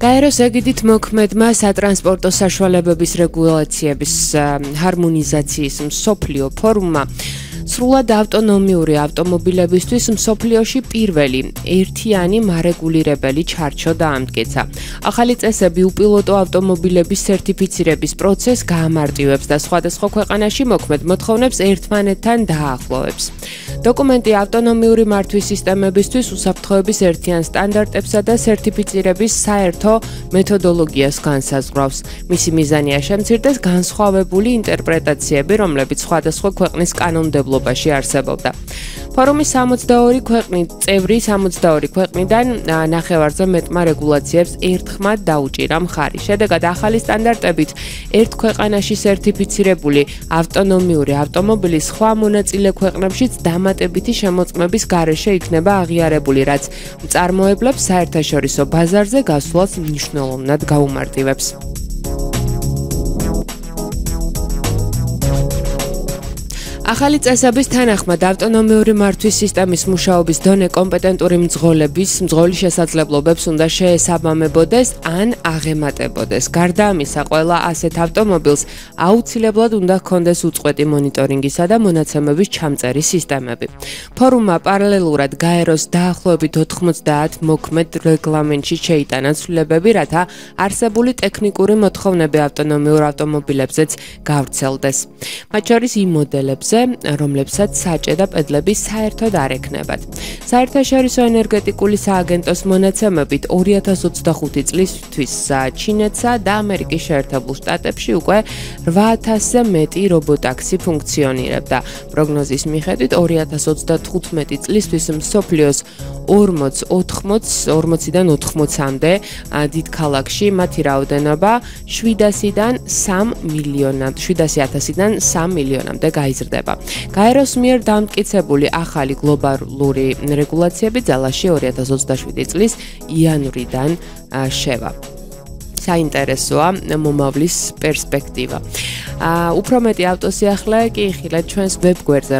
გაეროს ეგიდით მოქმედმა სატრანსპორტო საშუალებების რეგულაციების ჰარმონიზაციის მსოფლიო ფორუმმა სრულად ავტონომიური ავტომობილებისთვის მსოფლიოში პირველი ერთიანი მარეგულირებელი ჩარჩო დაამტკიცა. ახალი წესები უპილოტო ავტომობილების სერტიფიცირების პროცესს გაამარტივებს და სხვადასხვა ქვეყანაში მოქმედ მოთხოვნებს ერთმანეთთან დაახლოვებს. დოკუმენტი ავტონომიური მართვის სისტემებისთვის უსაფრთხოების ერთიან სტანდარტებსა და სერტიფიცირების საერთო მეთოდოლოგიას განსაზღვრავს. მისი მიზანია შემცირდეს განსხვავებული ინტერპრეტაციები, რომლებიც სხვადასხვა ქვეყნის კანონმდებლობაში არსებობდა. ფორუმის 62 ქვეყნიდან ნახევარზე მეტმა რეგულაციებს ერთხმად დაუჭირა მხარი. შედეგად ახალი სტანდარტებით ერთ ქვეყანაში სერტიფიცირებული ავტონომიური ავტომობილი სხვა მონაწილე ქვეყნებშიც დამატებითი შემოწმების გარეშე იქნება აღიარებული, რაც მწარმოებლებს საერთაშორისო ბაზარზე გასვლას მნიშვნელოვნად გაუმარტივებს. ახალი წესების თანახმად ავტონომიური მართვის სისტემის მუშაობის დონე კომპეტენტური მძღოლის შესაძლებლობებს უნდა შეესაბამებოდეს ან აღემატებოდეს. გარდა ამისა, ყველა ასეთ ავტომობილს აუცილებლად უნდა ჰქონდეს უწყვეტი მონიტორინგისა და მონაცემების ჩამწერის სისტემები. ფორუმმა პარალელურად გაეროს დაახლოებით 90 მოქმედ რეგლამენტში შეიტანა ცვლილებები, რათა არსებული ტექნიკური მოთხოვნები ავტონომიურ ავტომობილებზეც გავრცელდეს. მათ შორის იმ მოდელებზე, რომლებსაც საჭე და პედლები საერთოდ არ ექნებათ. საერთაშორისო ენერგეტიკული სააგენტოს მონაცემებით 2025 წლისთვის ჩინეთსა და ამერიკის შეერთებულ შტატებში უკვე 8000-ზე მეტი რობოტაქსი ფუნქციონირებდა. პროგნოზის მიხედვით 2035 წლისთვის მსოფლიოს 40-დან 80-მდე დიდ ქალაქში მათი რაოდენობა 700-დან 3 მილიონამდე გაიზრდება. გაეროს მიერ დამტკიცებული ახალი გლობალური რეგულაციები ძალაში 2027 წლის იანვრიდან შევა. საინტერესოა მომავლის პერსპექტივა. უფრო მეტი ავტოსიახლე კი იხილეთ ჩვენს ვებგვერდზე.